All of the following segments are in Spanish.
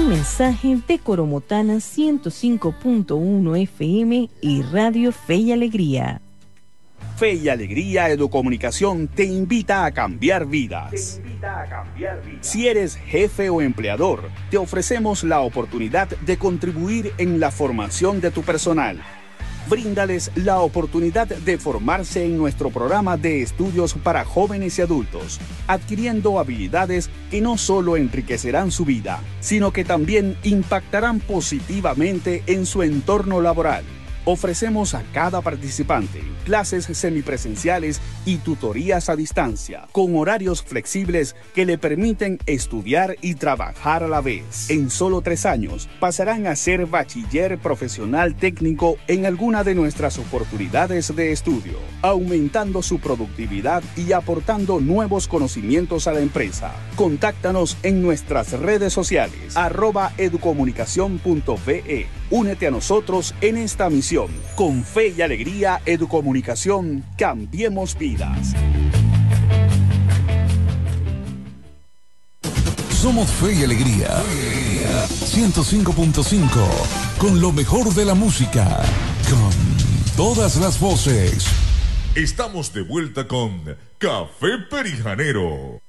Un mensaje de Coromotana 105.1 FM y Radio Fe y Alegría. Fe y Alegría Educomunicación te invita a cambiar vidas. Si eres jefe o empleador, te ofrecemos la oportunidad de contribuir en la formación de tu personal. Bríndales la oportunidad de formarse en nuestro programa de estudios para jóvenes y adultos, adquiriendo habilidades que no solo enriquecerán su vida, sino que también impactarán positivamente en su entorno laboral. Ofrecemos a cada participante clases semipresenciales y tutorías a distancia, con horarios flexibles que le permiten estudiar y trabajar a la vez. En solo 3 años pasarán a ser bachiller profesional técnico en alguna de nuestras oportunidades de estudio, aumentando su productividad y aportando nuevos conocimientos a la empresa. Contáctanos en nuestras redes sociales, @educomunicacion.be. Únete a nosotros en esta misión. Con Fe y Alegría Educomunicación, cambiemos vidas. Somos Fe y Alegría. 105.5. Con lo mejor de la música. Con todas las voces. Estamos de vuelta con Café Perijanero.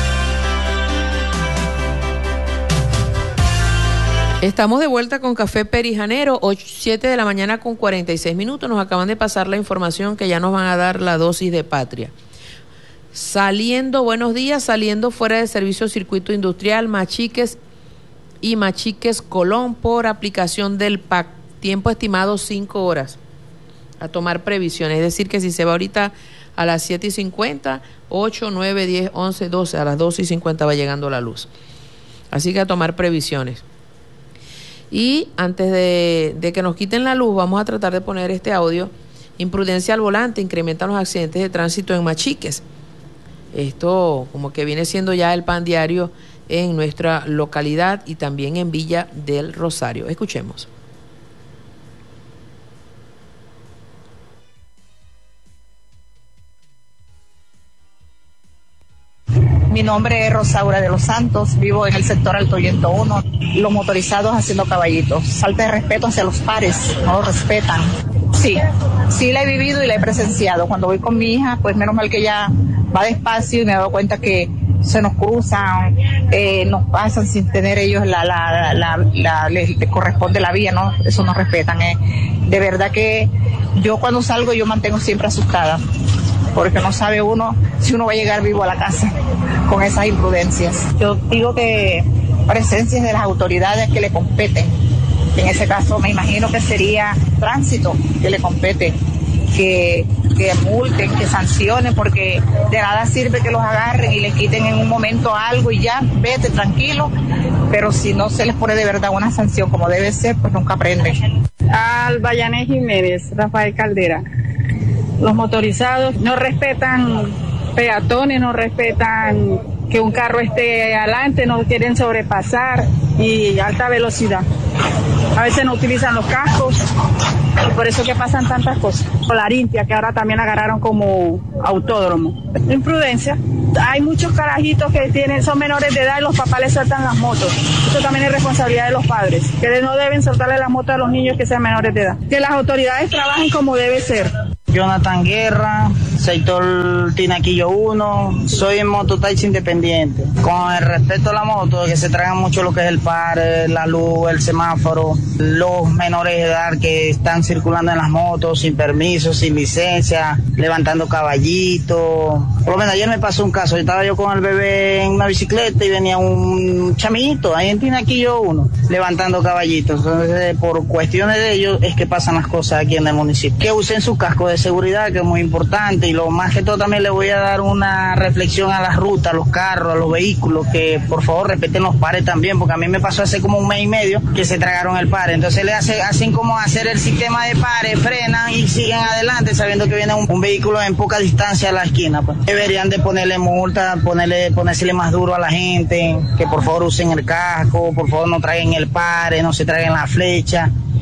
Estamos de vuelta con Café Perijanero, 7 de la mañana con 46 minutos. Nos acaban de pasar la información que ya nos van a dar la dosis de patria. Buenos días, saliendo fuera de servicio circuito industrial Machiques y Machiques Colón por aplicación del PAC. Tiempo estimado 5 horas. A tomar previsiones, es decir que si se va ahorita a las 7:50, 8, 9, 10, 11, 12, a las 12:50 va llegando la luz. Así que a tomar previsiones. Y antes de que nos quiten la luz, vamos a tratar de poner este audio. Imprudencia al volante, incrementan los accidentes de tránsito en Machiques. Esto como que viene siendo ya el pan diario en nuestra localidad y también en Villa del Rosario. Escuchemos. Mi nombre es Rosaura de los Santos, vivo en el sector Alto Viento 1, los motorizados haciendo caballitos. Falta de respeto hacia los pares, no los respetan. Sí la he vivido y la he presenciado. Cuando voy con mi hija, pues menos mal que ella va despacio y me he dado cuenta que se nos cruzan, nos pasan sin tener ellos les corresponde la vía, ¿no? Eso no respetan. De verdad que yo cuando salgo yo mantengo siempre asustada, porque no sabe uno si uno va a llegar vivo a la casa con esas imprudencias. Yo digo que presencias de las autoridades que le competen. En ese caso me imagino que sería tránsito que le compete, que multen, que sancionen, porque de nada sirve que los agarren y les quiten en un momento algo y ya, vete tranquilo, pero si no se les pone de verdad una sanción como debe ser, pues nunca aprenden. Albayané Jiménez, Rafael Caldera. Los motorizados no respetan peatones, no respetan que un carro esté adelante, no quieren sobrepasar y alta velocidad. A veces no utilizan los cascos y por eso que pasan tantas cosas. Larintia, que ahora también agarraron como autódromo. Imprudencia. Hay muchos carajitos que son menores de edad y los papás les sueltan las motos. Eso también es responsabilidad de los padres, que no deben soltarle las motos a los niños que sean menores de edad. Que las autoridades trabajen como debe ser. Jonathan Guerra, sector Tinaquillo 1, soy mototaxi independiente. Con el respeto a la moto, que se tragan mucho lo que es el pare, la luz, el semáforo, los menores de edad que están circulando en las motos sin permiso, sin licencia, levantando caballitos. Por lo menos ayer me pasó un caso, estaba yo con el bebé en una bicicleta y venía un chamito ahí en Tinaquillo 1, levantando caballitos. Entonces, por cuestiones de ellos es que pasan las cosas aquí en el municipio. Que usen su casco de seguridad, que es muy importante, y lo más que todo también le voy a dar una reflexión a las rutas, a los carros, a los vehículos, que por favor respeten los pares también, porque a mí me pasó hace como 1 mes y medio que se tragaron el pare, entonces hacen como hacer el sistema de pares, frenan y siguen adelante sabiendo que viene un vehículo en poca distancia a la esquina, pues. Deberían de ponerle multa, ponérsele más duro a la gente, que por favor usen el casco, por favor no traigan el pare, no se traigan la flecha.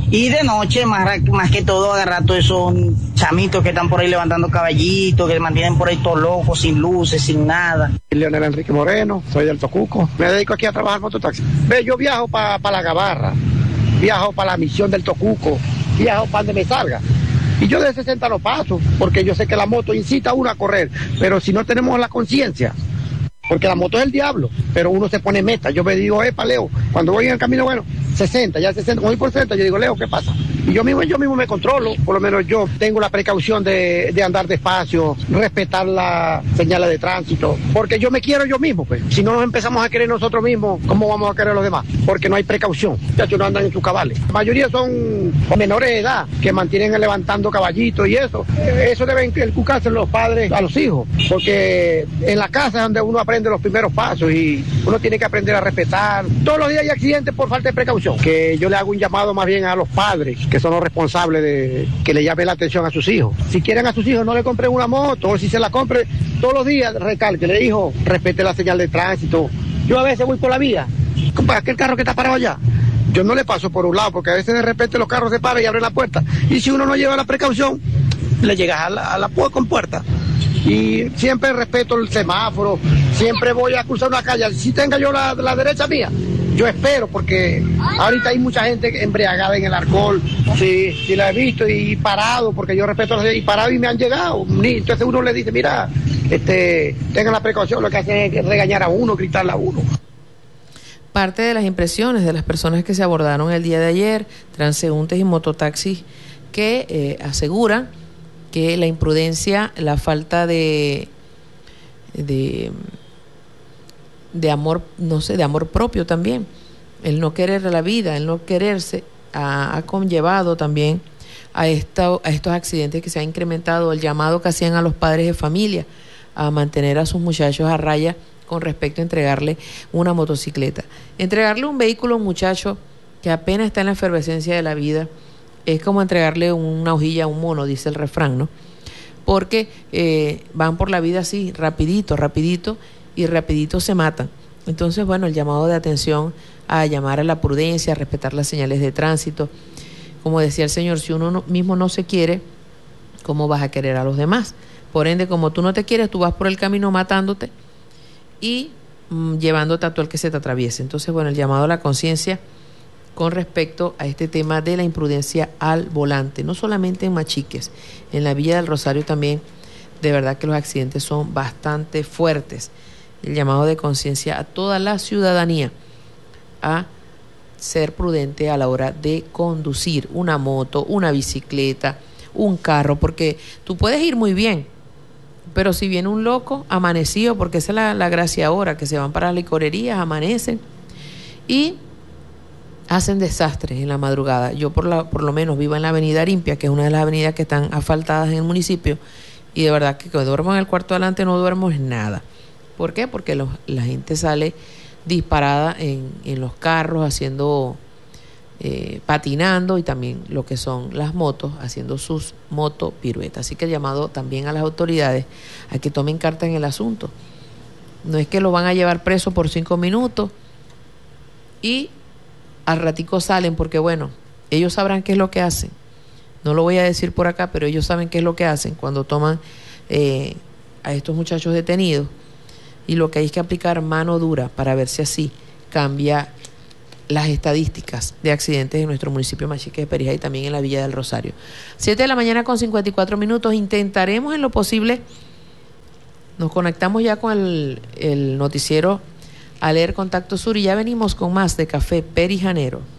Y de noche, más que todo, agarrar todos esos chamitos que están por ahí levantando caballitos, que mantienen por ahí todos locos, sin luces, sin nada. Leonel Enrique Moreno, soy del Tocuco. Me dedico aquí a trabajar mototaxi. Ve, yo viajo para la Gabarra, viajo para la misión del Tocuco, viajo para donde me salga. Y yo de 60 no paso, porque yo sé que la moto incita a uno a correr, pero si no tenemos la conciencia, porque la moto es el diablo, pero uno se pone meta. Yo me digo, Leo, cuando voy en el camino, bueno, 60, ya 60, como voy por 60, yo digo, Leo, ¿qué pasa? Y yo mismo me controlo, por lo menos yo tengo la precaución de andar despacio, respetar las señales de tránsito, porque yo me quiero yo mismo, pues. Si no nos empezamos a querer nosotros mismos, ¿cómo vamos a querer a los demás? Porque no hay precaución, ya no andan en sus cabales. La mayoría son menores de edad, que mantienen levantando caballitos y eso. Eso deben inculcarse los padres a los hijos, porque en la casa es donde uno aprende los primeros pasos y uno tiene que aprender a respetar. Todos los días hay accidentes por falta de precaución, que yo le hago un llamado más bien a los padres, que son los responsables de que le llamen la atención a sus hijos. Si quieren a sus hijos, no le compren una moto, o si se la compre, todos los días recálquele, hijo, respete la señal de tránsito. Yo a veces voy por la vía, compa, aquel carro que está parado allá, yo no le paso por un lado, porque a veces de repente los carros se paran y abren la puerta, y si uno no lleva la precaución, le llegas a la compuerta. Y siempre respeto el semáforo, siempre voy a cruzar una calle, si tenga yo la derecha mía, yo espero, porque ahorita hay mucha gente embriagada en el alcohol, sí la he visto, y parado, porque yo respeto, y parado y me han llegado, entonces uno le dice, mira, tengan la precaución, lo que hacen es regañar a uno, gritarle a uno. Parte de las impresiones de las personas que se abordaron el día de ayer, transeúntes y mototaxis, que aseguran que la imprudencia, la falta de amor, no sé, de amor propio también, el no querer la vida, el no quererse, ha conllevado también a estos accidentes que se ha incrementado, el llamado que hacían a los padres de familia a mantener a sus muchachos a raya con respecto a entregarle una motocicleta. Entregarle un vehículo a un muchacho que apenas está en la efervescencia de la vida es como entregarle una hojilla a un mono, dice el refrán, ¿no? Porque van por la vida así, rapidito, y rapidito se matan. Entonces, bueno, el llamado de atención a llamar a la prudencia, a respetar las señales de tránsito. Como decía el Señor, si uno mismo no se quiere, ¿cómo vas a querer a los demás? Por ende, como tú no te quieres, tú vas por el camino matándote y llevándote a todo el que se te atraviese. Entonces, bueno, el llamado a la conciencia con respecto a este tema de la imprudencia al volante, no solamente en Machiques, en la Villa del Rosario también, de verdad que los accidentes son bastante fuertes. El llamado de conciencia a toda la ciudadanía a ser prudente a la hora de conducir una moto, una bicicleta, un carro, porque tú puedes ir muy bien, pero si viene un loco amanecido, porque esa es la gracia ahora, que se van para las licorerías, amanecen y hacen desastres en la madrugada. Yo por lo menos vivo en la avenida Arimpia, que es una de las avenidas que están asfaltadas en el municipio, y de verdad que cuando duermo en el cuarto delante no duermo en nada. ¿Por qué? Porque la gente sale disparada en los carros, haciendo patinando, y también lo que son las motos, haciendo sus motopiruetas. Así que el llamado también a las autoridades a que tomen carta en el asunto. No es que lo van a llevar preso por 5 minutos y al ratico salen, porque bueno, ellos sabrán qué es lo que hacen. No lo voy a decir por acá, pero ellos saben qué es lo que hacen cuando toman a estos muchachos detenidos, y lo que hay es que aplicar mano dura para ver si así cambia las estadísticas de accidentes en nuestro municipio Machiques de Perijá y también en la Villa del Rosario. 7 de la mañana con 54 minutos. Intentaremos en lo posible, nos conectamos ya con el noticiero a leer Contacto Sur, y ya venimos con más de Café Perijanero.